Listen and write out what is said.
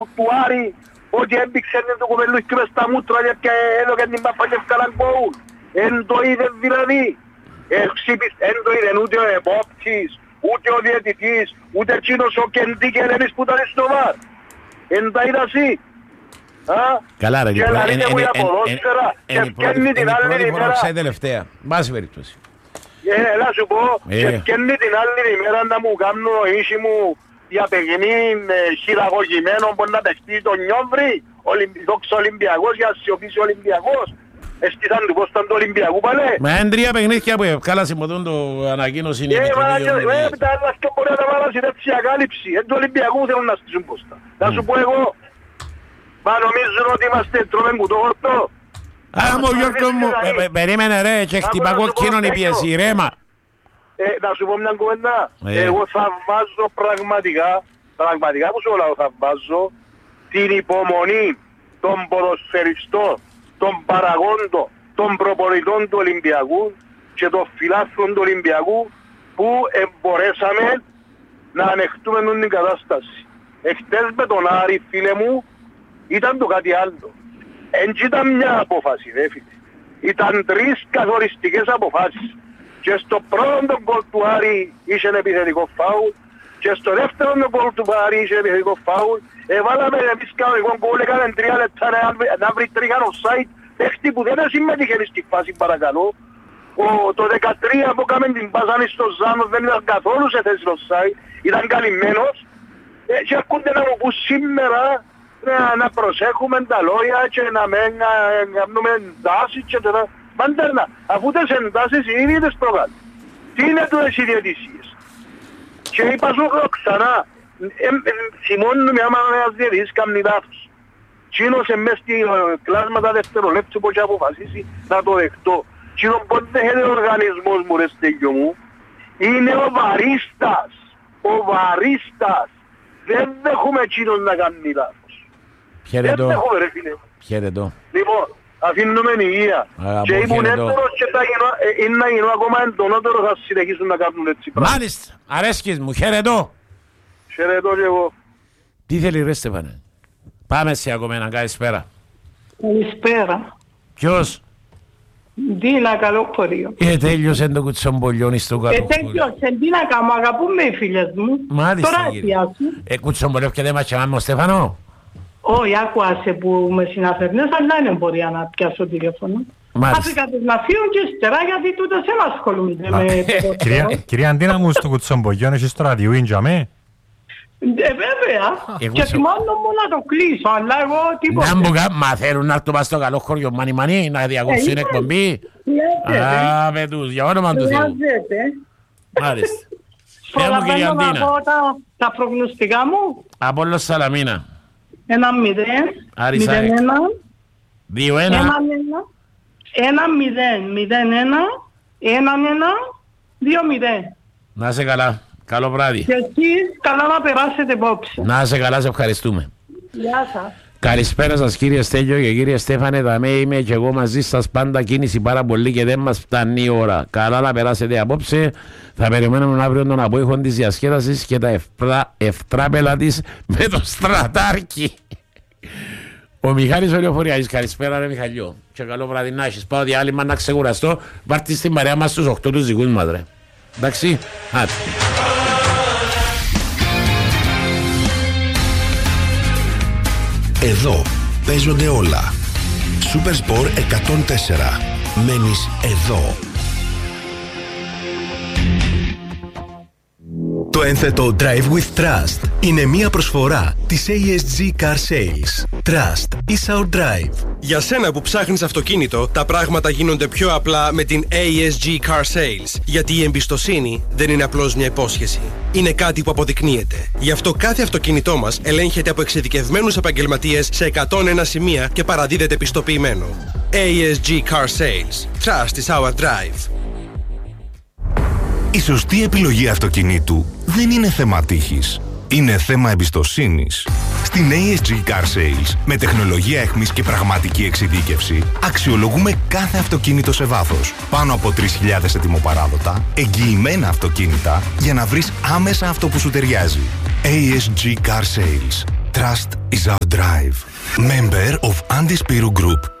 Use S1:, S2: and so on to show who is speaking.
S1: του Άρη ότι έμπηξε το κοπελούκι μες στα μούτρα και έδωκε την πάπα και ευκαλαν κόουν. Εν το είδε δηλαδή. Εν το είδε ούτε ο επόπτης, ούτε ο διαιτητής, ούτε εκείνος ο Κεντίκερενης που ήταν στο ΒΑΡ. Εν τα είδα εσύ.
S2: Καλά ρε,
S1: και λαλείτε μου για ποδόσφαιρα και ευκένει την άλλη ημέρα.
S2: Είναι η τελευταία, βάση περίπτωση.
S1: Να σου πω, και ευκένει την άλλη ημέρα να μου κάνουν ο ίσοι μου για παιχνίδι χειραγωγημένο που να παιχτεί τον Νιόβρη, δόξα Ολυμπιακός, για σιωπήσει ο Ολυμπιακός. Εστίσαν του πόσταν του Ολυμπιακού πάλι.
S2: Μα είναι 3 παιχνίδια που ευκάλασε με τον το ανακοίνωση είναι
S1: τα άλλα και μπορεί να τα βάλασουν έτσι ακάλυψη. Εν του Ολυμπιακού θέλουν να στήσουν πόστα. Να σου πω εγώ, μα νομίζουν ότι είμαστε τρώμε κουτόχορτο.
S2: Άμα ο Γιώργος μου, περίμενε ρε και χτυπά κόκκινον η πίεση, ρέμα.
S1: Να σου πω μια κουβέντα, εγώ θα βάζω πραγματικά που σου λέω θα βάζω την υπομονή των ποδοσφαιριστών, των παραγόντων, των προπονητών του Ολυμπιακού και των φιλάθλων του Ολυμπιακού που μπορέσαμε να ανεχτούμε την κατάσταση. Εχθές με τον Άρη, φίλε μου, ήταν το κάτι άλλο. Εν ήταν μια απόφαση, δε φίλε. Ήταν 3 καθοριστικές αποφάσεις. Και στο πρώτο γκολ του Άρη είχε επιθετικό φάουλ και στο δεύτερο γκολ του Άρη είχε επιθετικό φάουλ. Εβάλαμε εμείς κανονικό γκολ, έκαναν 3 λεπτά να βρει τρίγαν offside. Παίχτη που δεν συμμετείχε στη φάση παρακαλώ. Το 13 που έκαμε την πάσανη στο Ζάνος δεν ήταν καθόλου σε θέση offside. Ήταν καλυμμένος. Και έρχονται να μου πούν σήμερα να προσέχουμε τα λόγια και να μην κάνουμε εντάσεις και τώρα. Μαντέρνα, αφού τις εντάσεις οι ίδιοι τις προκάλουν. Τι είναι τούτες οι διαιτησίες. Και είπα σου ξανά, θυμώνουμε άμα ένας διαιτητής κάνει λάθος. Κίνωσε μες στη κλάσματα δευτερολέπτου που έχει αποφασίσει να το δεχτώ. Κίνο πότε δέχεται ο οργανισμός μου ρε στέγιο μου. Είναι ο βαρίστας. Ο βαρίστας. Δεν δέχουμε κίνος να κάνει λάθος. Δεν δέχουμε ρε φίλε.
S2: Χαίρετο.
S1: Λοιπόν, αφήνουμε υγεία. Και ήμουν έντονος και είναι να γίνω ακόμα εντονότερο θα συνεχίσουν να κάνουν έτσι πράγματα.
S2: Μάλιστα, αρέσκεις μου, χαιρετώ.
S1: Χαιρετώ και εγώ.
S2: Τι θέλει ρε Στέφανε. Πάμε σε ακόμα έναν καλησπέρα.
S3: Καλησπέρα.
S2: Ποιος?
S3: Δίνα Καλοπορείο.
S2: Τέλειωσε το κουτσομπολιόνι στο Καλοπορείο.
S3: Τέλειωσε, Δίνα Καμώ, αγαπούμε οι φίλες μου.
S2: Μάλιστα κύριε. Κουτσομπολιό και δεν μας chamamos Στέφανο.
S3: Όχι, άκουασε που με συναφέρνες, αλλά δεν μπορεί να πιάσω τηλέφωνο. Άφηκα τις να φύγουν και ύστερα γιατί τούτος δεν ασχολούνται με...
S4: Κυρία Αντίνα μου, στο κουτσομπολιόν έχεις το ραδιούιν για με.
S3: Βέβαια, και θυμάμαι μου να το κλείσω, αλλά εγώ τίποτε.
S2: Μα θέλουν να έρθουν στο καλό χωριό μανι να διακόψουν εκπομπή. Α, πετούς, για όνομα του Θεού. Μάλιστα.
S3: Προλαβαίνω να πω τα προγνωστικά μου.
S2: Απόλλως Σαλαμίνα.
S3: 1-0, 0-1,
S2: 2-1,
S3: 1-0, 0-1, 1-1, 2-0.
S2: Να είσαι καλά. Καλό βράδυ.
S3: Και εσείς καλά να περάσετε υπόψη.
S2: Να είσαι καλά, σε ευχαριστούμε.
S3: Γεια σας.
S2: Καλησπέρα σας κύριε Στέλιο και κύριε Στέφανε. Δαμέ είμαι και εγώ μαζί σας πάντα. Κίνηση πάρα πολύ και δεν μας φτάνει η ώρα. Καλά να περάσετε απόψε. Θα περιμένουμε αύριο τον απόϊχο της διασκέδασης και τα ευτράπελα της με το στρατάρκι. Ο Μιχάλης Ολιοφοριάδης. Καλησπέρα ρε Μιχαλιό. Και καλό βράδυ να έχεις. Πάω διάλειμμα να ξεκουραστώ. Βάρτε στην παρέα μας στους 8 τους δικούς μας ρε. Εντάξει. Άτε.
S5: Εδώ παίζονται όλα. Super Sport 104. Μένεις εδώ. Το ένθετο Drive with Trust είναι μια προσφορά της ASG Car Sales. Trust is our drive.
S6: Για σένα που ψάχνεις αυτοκίνητο, τα πράγματα γίνονται πιο απλά με την ASG Car Sales. Γιατί η εμπιστοσύνη δεν είναι απλώς μια υπόσχεση. Είναι κάτι που αποδεικνύεται. Γι' αυτό κάθε αυτοκίνητό μας ελέγχεται από εξειδικευμένους επαγγελματίες σε 101 σημεία και παραδίδεται πιστοποιημένο. ASG Car Sales. Trust is our drive.
S5: Η σωστή επιλογή αυτοκινήτου δεν είναι θέμα τύχης. Είναι θέμα εμπιστοσύνης. Στην ASG Car Sales, με τεχνολογία εχμής και πραγματική εξειδίκευση, αξιολογούμε κάθε αυτοκίνητο σε βάθος. Πάνω από 3.000 ετοιμοπαράδοτα, εγγυημένα αυτοκίνητα, για να βρεις άμεσα αυτό που σου ταιριάζει. ASG Car Sales. Trust is our drive. Member of Andispiru Group.